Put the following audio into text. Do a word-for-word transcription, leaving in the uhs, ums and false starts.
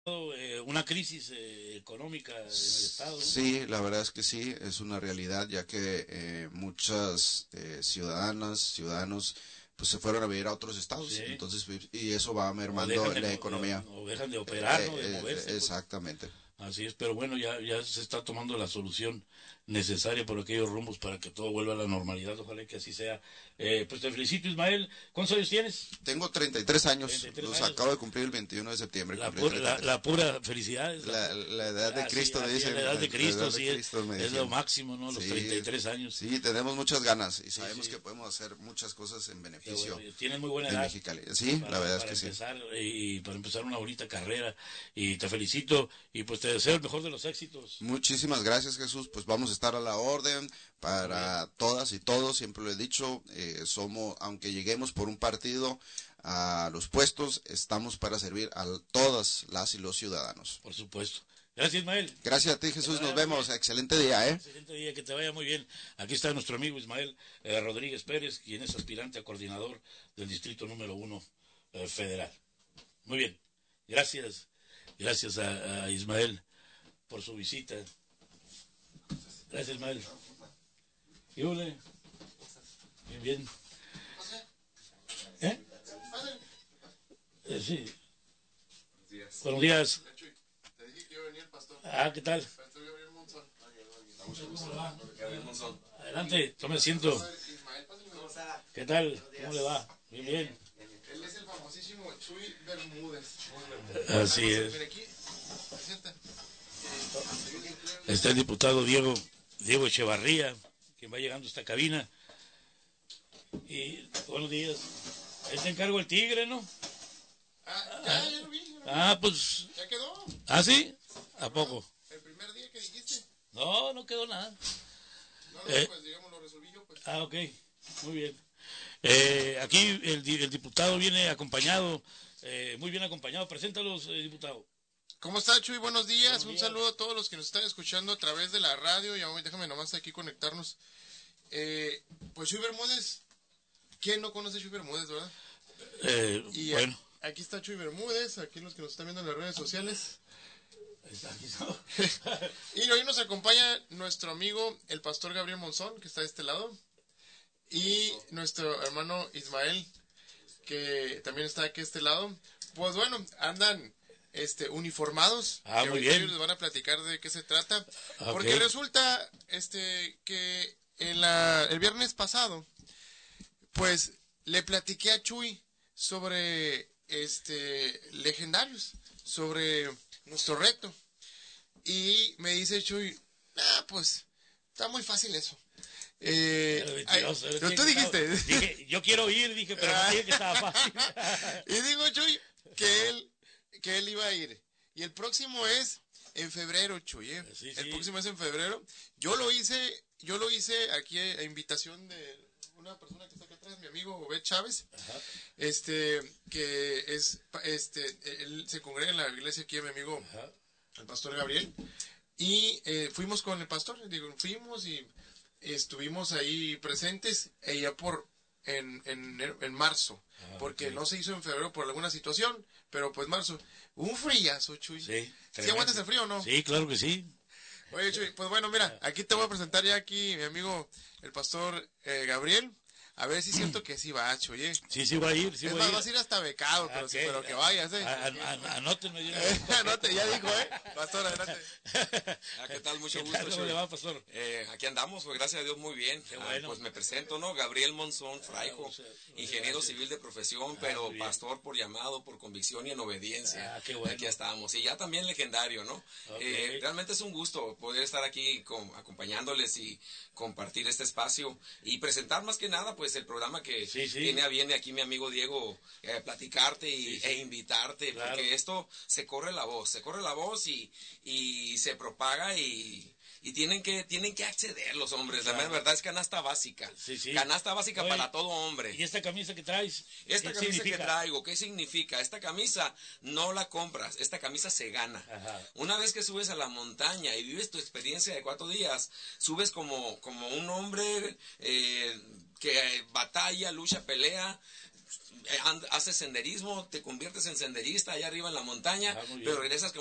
eh, una crisis eh, económica en el estado, ¿no? Sí, la verdad es que sí, es una realidad, ya que eh, muchas eh, ciudadanas, ciudadanos, pues se fueron a vivir a otros estados, Sí. entonces, pues, y eso va O dejan mermando de, la mo- de- economía. o dejan de Eh, operar, ¿no? De eh, moverse, eh, pues. exactamente. Así es, pero bueno, ya, ya se está tomando la solución necesaria por aquellos rumbos para que todo vuelva a la normalidad. Ojalá que así sea. Eh, pues te felicito, Ismael. ¿Cuántos años tienes? Tengo treinta y tres años, treinta y tres los años. acabo de cumplir el veintiuno de septiembre, La, cumplí pura, la, treinta y tres. la pura felicidad es la, La, la edad de ah, Cristo, sí, me así es, dicen. la edad de La Cristo, edad de sí, es, Cristo, me es lo decían. máximo, ¿no? Los Sí, treinta y tres años. sí, tenemos muchas ganas y Sí, sabemos sí. que podemos hacer muchas cosas en Qué beneficio bueno, tienes muy buena de edad Mexicali. Sí, para, la verdad es para que sí. empezar y para empezar una bonita carrera y te felicito y pues te deseo el mejor de los éxitos. Muchísimas gracias, Jesús. Pues vamos a estar a la orden para todas y todos. Siempre lo he dicho, eh, somos, aunque lleguemos por un partido a los puestos, estamos para servir a todas las y los ciudadanos. Por supuesto. Gracias, Ismael. Gracias a ti, Jesús. Nos vemos. Excelente día, ¿eh? Excelente día, que te vaya muy bien. Aquí está nuestro amigo Ismael eh, Rodríguez Pérez, quien es aspirante a coordinador del distrito número uno eh, federal. Muy bien. Gracias. Gracias a, a Ismael por su visita. Gracias, Ismael. ¿Y ole? Bien, bien. ¿Eh? Eh, sí. Buenos días. Te dije que iba a venir el pastor. Ah, ¿qué tal? Pastor Gabriel Monzón. ¿Cómo le va? Adelante, tome asiento. Ismael, pásale. ¿Qué tal? ¿Cómo le va? Bien, bien. Él es el famosísimo Chuy Bermúdez. Así es. Ven aquí. Sienta. Está el diputado Diego, Diego Echevarría, quien va llegando a esta cabina. Y buenos días. Ahí te encargo el tigre, ¿no? Ah, ya, ya lo vi. Ya, lo vi. Ah, pues. ¿Ya quedó? ¿Ah, sí? ¿A poco? El primer día que dijiste. No, no quedó nada. No, no, Eh. pues digamos, lo resolví yo, pues. Ah, ok. Muy bien. Eh, aquí el, el diputado viene acompañado, eh, muy bien acompañado. Preséntalos, eh, diputado. ¿Cómo está, Chuy? Buenos días. Buenos Un días. saludo a todos los que nos están escuchando a través de la radio. Y ahora déjame nomás aquí conectarnos. Eh, pues Chuy Bermúdez. ¿Quién no conoce a Chuy Bermúdez, verdad? Eh, Y bueno. a- aquí está Chuy Bermúdez, aquí los que nos están viendo en las redes sociales. Aquí está. Y hoy nos acompaña nuestro amigo, el pastor Gabriel Monzón, que está de este lado. Y nuestro hermano Ismael, que también está aquí de este lado. Pues bueno, andan este, uniformados. Ah, que muy ahorita bien. ellos les van a platicar de qué se trata. Ok. Porque resulta este, que en la, el viernes pasado, pues le platiqué a Chuy sobre este legendarios, sobre nuestro reto. Y me dice Chuy, ah, pues está muy fácil eso. Eh, Era ay, mentiroso, era pero que tú estaba- dijiste. Dije, yo quiero ir, dije, pero no dije que estaba fácil. Y digo Chuy que él, que él iba a ir. Y el próximo es en febrero, Chuy. ¿eh? Sí, El sí. próximo es en febrero. Yo lo hice, yo lo hice aquí a invitación de una persona que está acá atrás, mi amigo Obed Chávez, Ajá. este, que es, este, él se congrega en la iglesia aquí, mi amigo, Ajá. el pastor Gabriel, y eh, fuimos con el pastor, digo, fuimos y estuvimos ahí presentes, eh, ya por, en, en, en marzo, Ah, porque ok. no se hizo en febrero por alguna situación, pero pues marzo, un frillazo, Chuy. Sí. ¿Sí tremendo. aguantas el frío o no? Sí, claro que sí. Oye, Chuy, pues bueno, mira, aquí te voy a presentar ya aquí mi amigo, el pastor eh, Gabriel. A ver si siento que sí va, Chuy. ¿eh? Sí, sí, voy a ir. Sí, Es voy más, a ir. vas a ir hasta becado, pero, Ok. sí, pero que vayas, ¿eh? A- a- a- Anótenme. de una Eh, vez. no te, ya dijo, ¿eh? Pastor, adelante. Ah, ¿qué tal? Mucho ¿Qué gusto, tal? ¿Cómo Chuy. le va, pastor? Eh, aquí andamos, pues gracias a Dios muy bien. Qué Ah, bueno. pues me presento, ¿no? Gabriel Monzón Fraijo, o sea, ingeniero gracias. civil de profesión, Ah, pero muy bien. pastor por llamado, por convicción y en obediencia. Ah, qué bueno. Aquí estamos. Y ya también legendario, ¿no? Ok. Eh, realmente es un gusto poder estar aquí con- acompañándoles y compartir este espacio y presentar más que nada, pues, el programa que Sí, sí. tiene a bien aquí mi amigo Diego, eh, platicarte y, Sí, sí. e invitarte, Claro. porque esto se corre la voz, se corre la voz y, y se propaga y, y tienen que tienen que acceder los hombres. La Claro. verdad es canasta básica. Sí, sí. Canasta básica Oye, para todo hombre. ¿Y esta camisa que traes? Esta ¿qué camisa significa? que traigo, ¿qué significa? Esta camisa no la compras, esta camisa se gana. Ajá. Una vez que subes a la montaña y vives tu experiencia de cuatro días, subes como, como un hombre eh, que batalla, lucha, pelea, and- haces senderismo, te conviertes en senderista allá arriba en la montaña, Ah, muy bien. pero regresas